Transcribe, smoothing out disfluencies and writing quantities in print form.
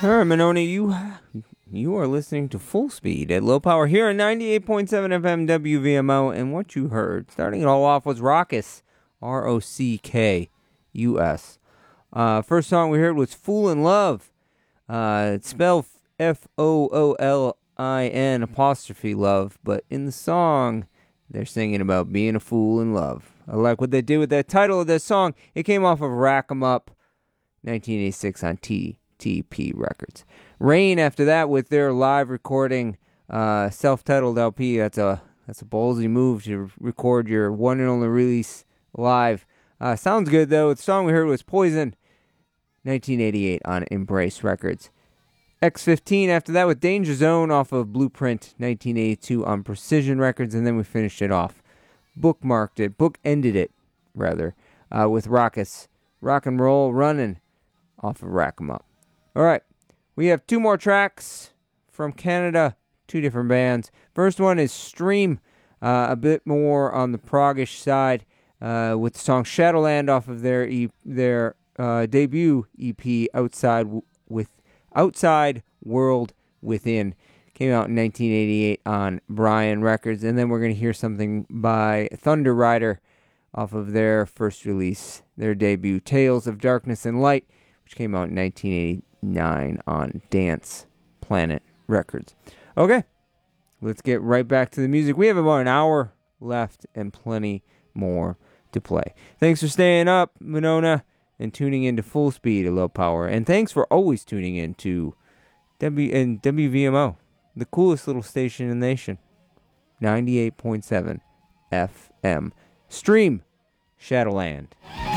All right, Monona, you are listening to Full Speed at Low Power here on 98.7 FM WVMO, and what you heard, starting it all off, was Rockus, Rockus. First song we heard was Fool in Love. It's spelled FOOLIN apostrophe love, but in the song, they're singing about being a fool in love. I like what they did with that title of that song. It came off of Rack 'em Up, 1986 on TTP Records. Rain after that with their live recording, self-titled LP. That's a ballsy move to record your one and only release live. Sounds good though. The song we heard was Poison, 1988 on Embrace Records. X15 after that with Danger Zone off of Blueprint, 1982 on Precision Records, and then we finished it off. Bookended it, with Rockus, Rock and Roll Running off of Rack 'em Up. All right, we have two more tracks from Canada, two different bands. First one is Stream, a bit more on the proggish side, with the song Shadowland off of their debut EP, Outside World Within. Came out in 1988 on Brian Records. And then we're going to hear something by Thunder Rider off of their first release, their debut, Tales of Darkness and Light, which came out in 1989 on Dance Planet Records. Okay, let's get right back to the music. We have about an hour left and plenty more to play. Thanks for staying up, Monona, and tuning in to Full Speed at Low Power. And thanks for always tuning in to WVMO, the coolest little station in the nation. 98.7 FM. Stream Shadowland.